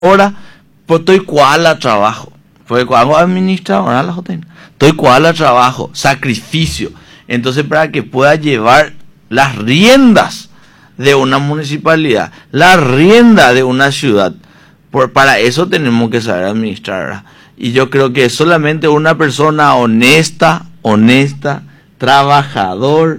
Ahora, pues estoy cual a trabajo. Porque cuando hago administrador, la JN, estoy cual a trabajo, sacrificio. Entonces, para que pueda llevar las riendas de una municipalidad, la rienda de una ciudad, para eso tenemos que saber administrar. Y yo creo que solamente una persona honesta, trabajador,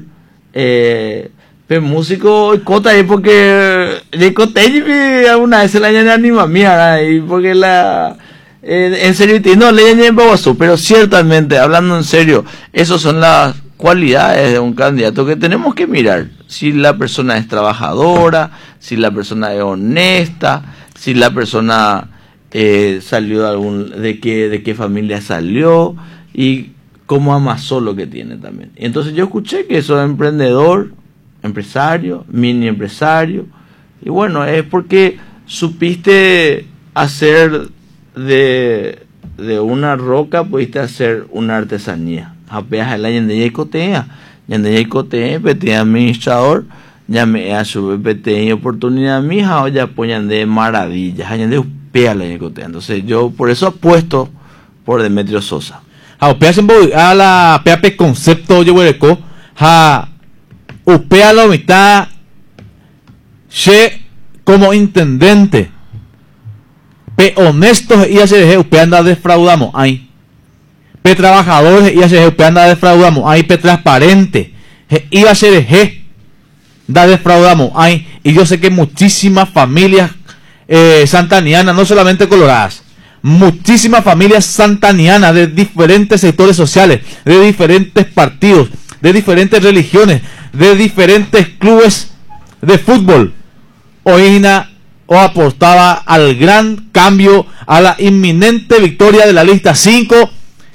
músico cota ahí porque de coté una vez la añade anima mía y porque la en serio no le añade baboso, pero ciertamente hablando en serio, esas son las cualidades de un candidato que tenemos que mirar. Si la persona es trabajadora, si la persona es honesta, si la persona salió de qué familia salió y cómo amasó lo que tiene también. Entonces yo escuché que eso es emprendedor, empresario, mini empresario, y bueno, es porque supiste hacer de una roca, pudiste hacer una artesanía. Apenas el año de Yacotea, PT administrador, ya me a su PT oportunidad mija, o ya apoyan de maravillas, año de upea la Yacotea. Entonces yo por eso apuesto por Demetrio Sosa. A la PAP concepto yo hueco, upea la mitad como intendente pe honestos y hace upea anda defraudamos ahí pe trabajadores y hace upea anda defraudamos ahí pe transparente iba a ser da defraudamos ahí. Y yo sé que muchísimas familias santanianas, no solamente coloradas, muchísimas familias santanianas de diferentes sectores sociales, de diferentes partidos, de diferentes religiones, de diferentes clubes de fútbol, o apostaba al gran cambio, a la inminente victoria de la lista 5.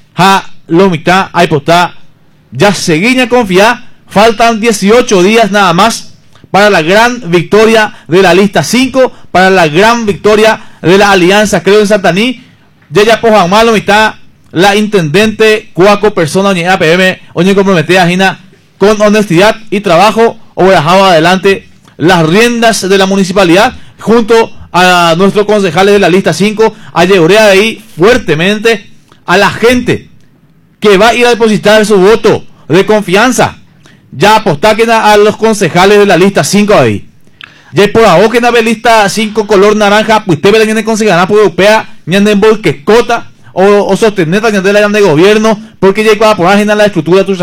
Lo mitad apostaba, ya seguía confiar, faltan 18 días nada más para la gran victoria de la lista 5, para la gran victoria de la alianza, creo en Santaní. Ya pojan malo mitad la intendente Cuaco persona oñe APM oñe comprometida Gina con honestidad y trabajo o dejaba adelante las riendas de la municipalidad junto a nuestros concejales de la lista 5 a llevar ahí fuertemente a la gente que va a ir a depositar su voto de confianza. Ya apostaquen a los concejales de la lista 5 ahí. Ya por ahora que en la lista 5 color naranja, pues usted ve la concejal por europea, ñande en bolquecota o sostener la ñande de gobierno, porque ya va a poner la estructura tu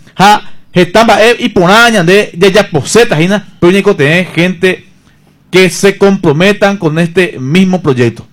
estamba y poner ya poseta pero hay que tener gente que se comprometan con este mismo proyecto.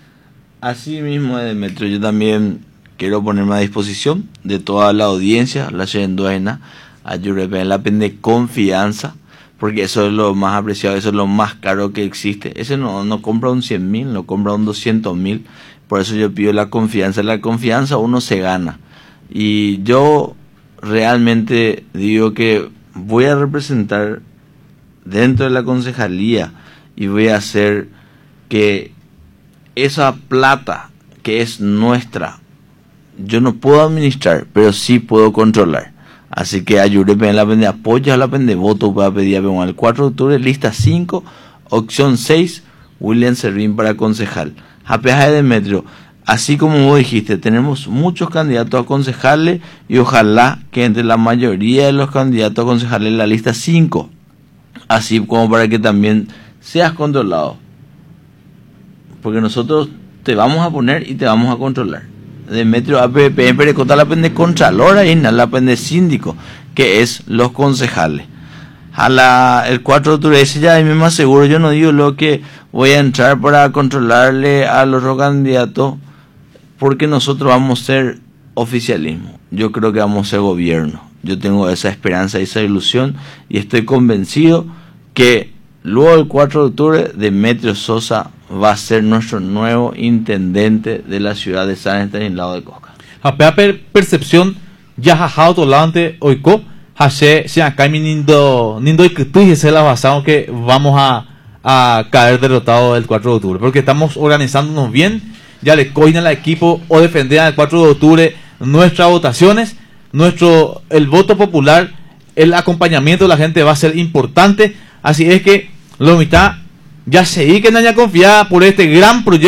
Así mismo, Demetrio, yo también quiero ponerme a disposición de toda la audiencia, la Shenduena, a Yurepe en la pende confianza, porque eso es lo más apreciado, eso es lo más caro que existe. Ese no compra un 100.000, no compra un 200.000, por eso yo pido la confianza. La confianza uno se gana. Y yo realmente digo que voy a representar dentro de la concejalía y voy a hacer que esa plata que es nuestra, yo no puedo administrar, pero sí puedo controlar. Así que ayúdeme en la pende apoyo a la pende voto para pedir el 4 de octubre, lista 5, opción 6, William Servín para concejal. Apeja de Demetrio, así como vos dijiste, tenemos muchos candidatos a concejales y ojalá que entre la mayoría de los candidatos a concejales en la lista 5, así como para que también seas controlado. Porque nosotros te vamos a poner y te vamos a controlar. Demetrio APP Perecota la pende contralora y la pende síndico, que es los concejales. El 4 de octubre, ese ya es más seguro. Yo no digo lo que voy a entrar para controlarle a los candidatos, porque nosotros vamos a ser oficialismo. Yo creo que vamos a ser gobierno. Yo tengo esa esperanza y esa ilusión y estoy convencido que luego del 4 de octubre Demetrio Sosa va a ser nuestro nuevo intendente de la ciudad de San Estanislao de Cosca. A percepción ya jajado tolante oiko hace se acá nindo y que tú dices la basado que vamos a caer derrotado el 4 de octubre, porque estamos organizándonos bien, ya le cogen al equipo o defender el 4 de octubre nuestras votaciones, el voto popular, el acompañamiento de la gente va a ser importante, así es que la mitad Ya sé que no haya confiada por este gran proyecto